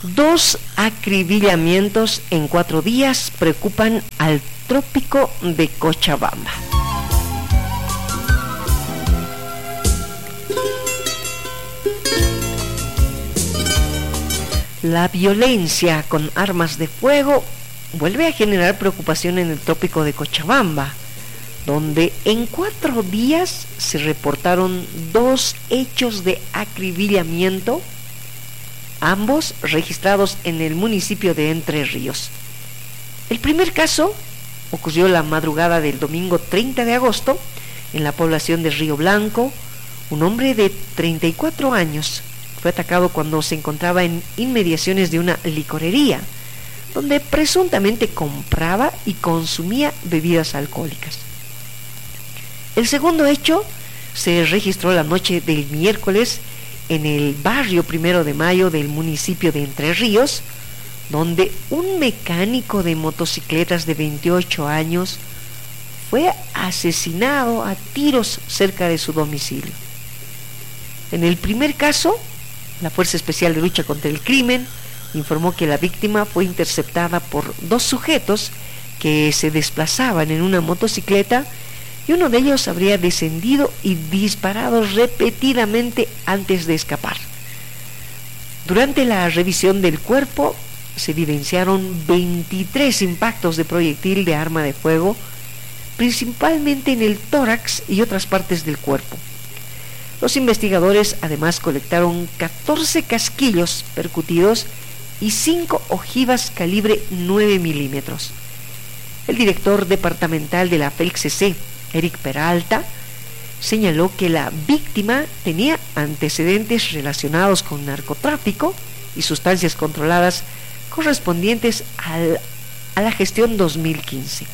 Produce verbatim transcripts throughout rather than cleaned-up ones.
Dos acribillamientos en cuatro días preocupan al trópico de Cochabamba. La violencia con armas de fuego vuelve a generar preocupación en el trópico de Cochabamba, donde en cuatro días se reportaron dos hechos de acribillamiento, ambos registrados en el municipio de Entre Ríos. El primer caso ocurrió la madrugada del domingo treinta de agosto en la población de Río Blanco. Un hombre de treinta y cuatro años fue atacado cuando se encontraba en inmediaciones de una licorería, donde presuntamente compraba y consumía bebidas alcohólicas. El segundo hecho se registró la noche del miércoles en el barrio Primero de Mayo del municipio de Entre Ríos, donde un mecánico de motocicletas de veintiocho años fue asesinado a tiros cerca de su domicilio. En el primer caso, la Fuerza Especial de Lucha contra el Crimen informó que la víctima fue interceptada por dos sujetos que se desplazaban en una motocicleta, y uno de ellos habría descendido y disparado repetidamente antes de escapar. Durante la revisión del cuerpo se evidenciaron veintitrés impactos de proyectil de arma de fuego, principalmente en el tórax y otras partes del cuerpo. Los investigadores además colectaron catorce casquillos percutidos y cinco ojivas calibre nueve milímetros. El director departamental de la F E L C C, Eric Peralta, señaló que la víctima tenía antecedentes relacionados con narcotráfico y sustancias controladas correspondientes al, a la gestión dos mil quince.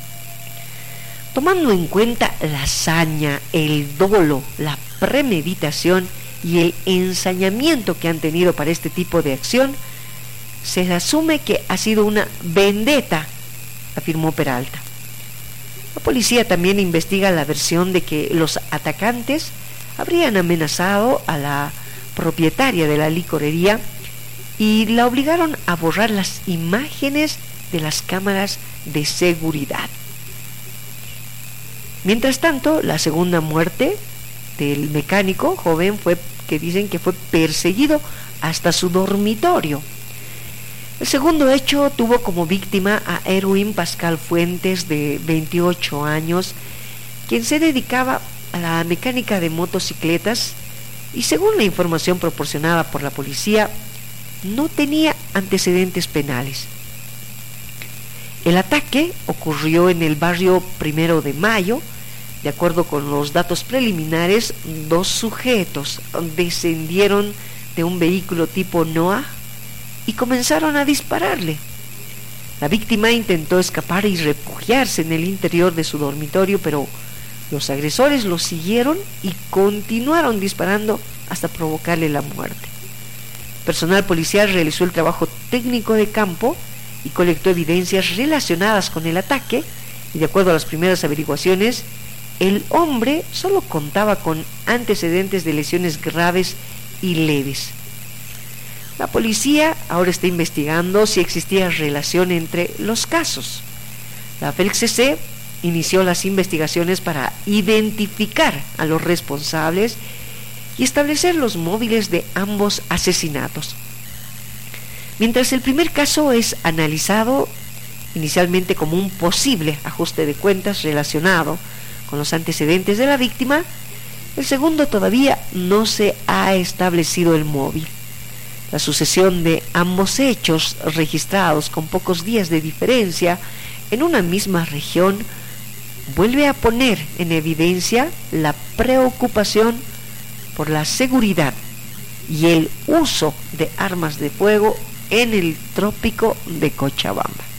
Tomando en cuenta la hazaña, el dolo, la premeditación y el ensañamiento que han tenido para este tipo de acción, se asume que ha sido una vendetta, afirmó Peralta. La policía también investiga la versión de que los atacantes habrían amenazado a la propietaria de la licorería y la obligaron a borrar las imágenes de las cámaras de seguridad. Mientras tanto, la segunda muerte del mecánico joven fue que dicen que fue perseguido hasta su dormitorio. El segundo hecho tuvo como víctima a Erwin Pascal Fuentes, de veintiocho años, quien se dedicaba a la mecánica de motocicletas y, según la información proporcionada por la policía, no tenía antecedentes penales. El ataque ocurrió en el barrio Primero de Mayo. De acuerdo con los datos preliminares, dos sujetos descendieron de un vehículo tipo Noah y comenzaron a dispararle. La víctima intentó escapar y refugiarse en el interior de su dormitorio, pero los agresores lo siguieron y continuaron disparando hasta provocarle la muerte. Personal policial realizó el trabajo técnico de campo y colectó evidencias relacionadas con el ataque, y de acuerdo a las primeras averiguaciones, el hombre solo contaba con antecedentes de lesiones graves y leves. La policía ahora está investigando si existía relación entre los casos. La F E L C C inició las investigaciones para identificar a los responsables y establecer los móviles de ambos asesinatos. Mientras el primer caso es analizado inicialmente como un posible ajuste de cuentas relacionado con los antecedentes de la víctima, el segundo todavía no se ha establecido el móvil. La sucesión de ambos hechos, registrados con pocos días de diferencia en una misma región, vuelve a poner en evidencia la preocupación por la seguridad y el uso de armas de fuego en el trópico de Cochabamba.